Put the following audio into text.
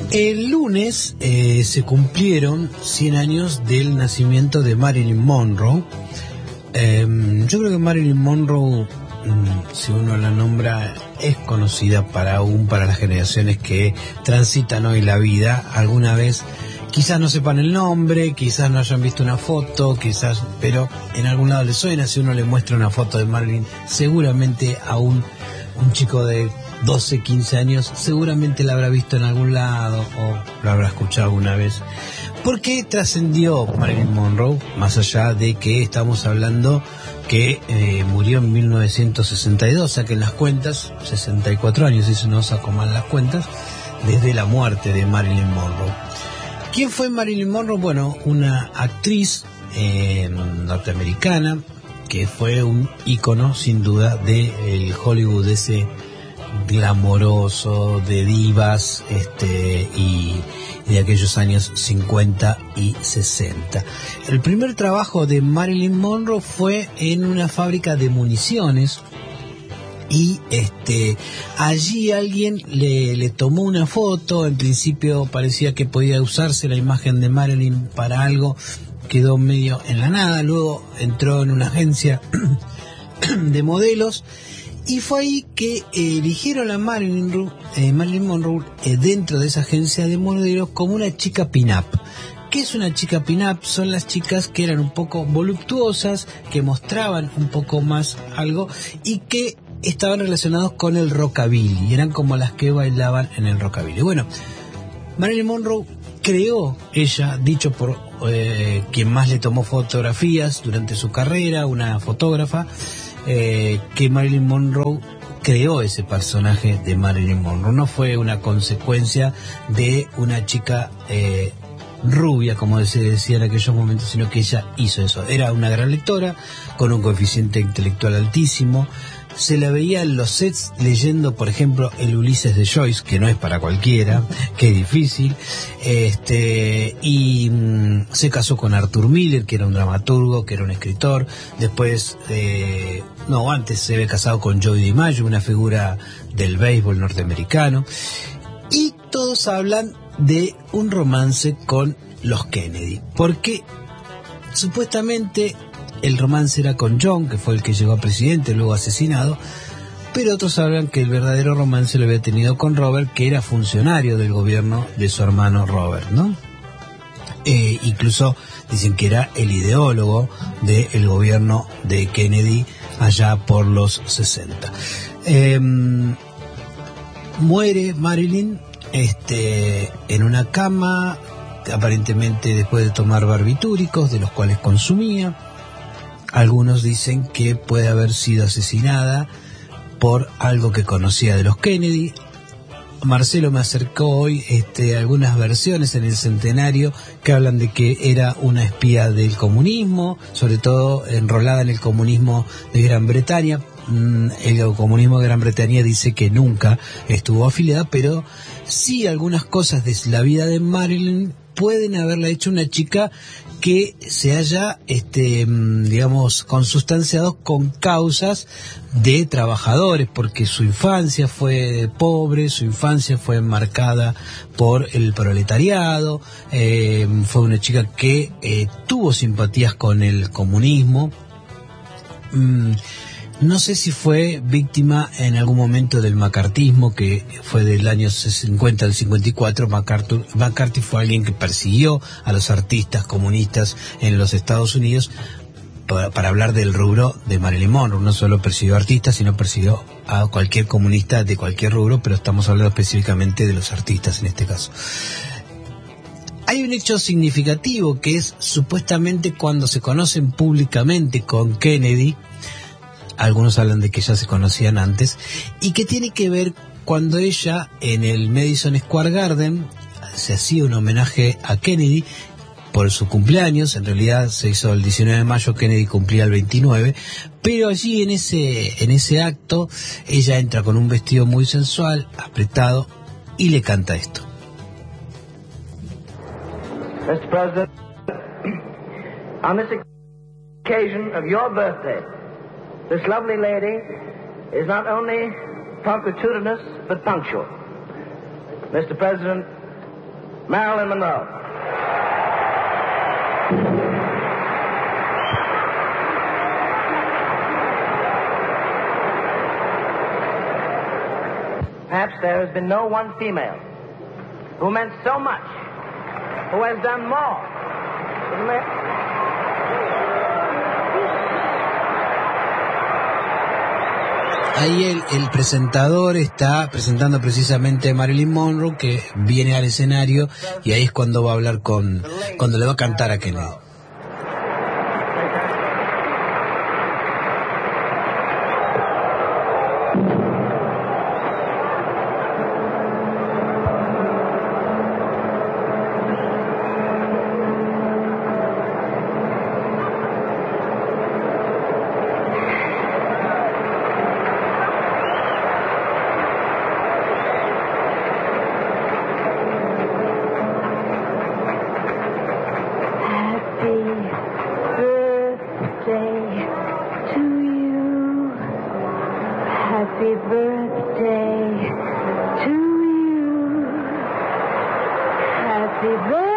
El lunes se cumplieron 100 años del nacimiento de Marilyn Monroe. Yo creo que Marilyn Monroe, si uno la nombra, es conocida aún para las generaciones que transitan hoy la vida. Alguna vez quizás no sepan el nombre, quizás no hayan visto una foto, pero en algún lado les suena. Si uno le muestra una foto de Marilyn, seguramente a un chico de 12, 15 años, seguramente la habrá visto en algún lado o lo habrá escuchado alguna vez. ¿Por qué trascendió Marilyn Monroe? Más allá de que estamos hablando que murió en 1962, saquen las cuentas, 64 años, y si no saco mal las cuentas, desde la muerte de Marilyn Monroe. ¿Quién fue Marilyn Monroe? Bueno, una actriz norteamericana que fue un ícono, sin duda, del Hollywood ese glamoroso de divas y de aquellos años 50 y 60. El primer trabajo de Marilyn Monroe fue en una fábrica de municiones y allí alguien le tomó una foto. En principio parecía que podía usarse la imagen de Marilyn para algo, quedó medio en la nada. Luego entró en una agencia de modelos y fue ahí que eligieron a Marilyn Monroe dentro de esa agencia de modelos como una chica pin-up. ¿Qué es una chica pin-up? Son las chicas que eran un poco voluptuosas, que mostraban un poco más algo y que estaban relacionados con el rockabilly. Eran como las que bailaban en el rockabilly. Bueno, Marilyn Monroe creó, ella, dicho por quien más le tomó fotografías durante su carrera, una fotógrafa, que Marilyn Monroe creó ese personaje de Marilyn Monroe. No fue una consecuencia de una chica rubia, como se decía en aquellos momentos, sino que ella hizo eso. Era una gran lectora, con un coeficiente intelectual altísimo. Se la veía en los sets leyendo, por ejemplo, el Ulises de Joyce, que no es para cualquiera, que es difícil, y se casó con Arthur Miller, que era un dramaturgo, que era un escritor. Después, antes se había casado con Joey DiMaggio, una figura del béisbol norteamericano, y todos hablan de un romance con los Kennedy, porque supuestamente el romance era con John, que fue el que llegó a presidente, luego asesinado, pero otros hablan que el verdadero romance lo había tenido con Robert, que era funcionario del gobierno de su hermano Robert, ¿no? Incluso dicen que era el ideólogo del gobierno de Kennedy allá por los 60. Muere Marilyn en una cama, aparentemente después de tomar barbitúricos, de los cuales consumía. Algunos dicen que puede haber sido asesinada por algo que conocía de los Kennedy. Marcelo me acercó hoy algunas versiones en el centenario que hablan de que era una espía del comunismo, sobre todo enrolada en el comunismo de Gran Bretaña. El comunismo de Gran Bretaña dice que nunca estuvo afiliada, pero sí algunas cosas de la vida de Marilyn pueden haberla hecho una chica que se haya, consustanciado con causas de trabajadores, porque su infancia fue pobre, su infancia fue marcada por el proletariado, fue una chica que tuvo simpatías con el comunismo. No sé si fue víctima en algún momento del macartismo, que fue del año 50 al 54. McCarthy fue alguien que persiguió a los artistas comunistas en los Estados Unidos para hablar del rubro de Marilyn Monroe. No solo persiguió a artistas, sino persiguió a cualquier comunista de cualquier rubro, pero estamos hablando específicamente de los artistas en este caso. Hay un hecho significativo que es supuestamente cuando se conocen públicamente con Kennedy. Algunos hablan de que ya se conocían antes, y que tiene que ver cuando ella en el Madison Square Garden se hacía un homenaje a Kennedy por su cumpleaños. En realidad se hizo el 19 de mayo, Kennedy cumplía el 29, pero allí en ese acto ella entra con un vestido muy sensual, apretado, y le canta esto. Mr. President, on this occasion of your birthday, this lovely lady is not only punctilious but punctual. Mr. President, Marilyn Monroe. Perhaps there has been no one female who meant so much, who has done more. Ahí el presentador está presentando precisamente a Marilyn Monroe, que viene al escenario, y ahí es cuando va a hablar cuando le va a cantar a Kennedy. Happy birthday to you. Happy birthday.